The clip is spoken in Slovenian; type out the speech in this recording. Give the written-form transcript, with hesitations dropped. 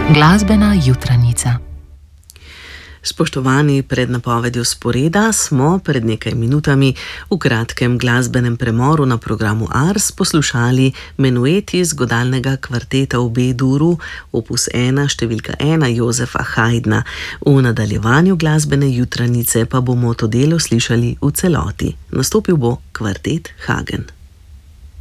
Glasbena jutranica. Spoštovani, pred napovedjo sporeda smo pred nekaj minutami v kratkem glasbenem premoru na programu Ars poslušali menuet iz godalnega kvarteta v B-duru, opus 1, številka 1 Jozefa Haydna. V nadaljevanju glasbene jutranice pa bomo to delo slišali v celoti. Nastopil bo kvartet Hagen.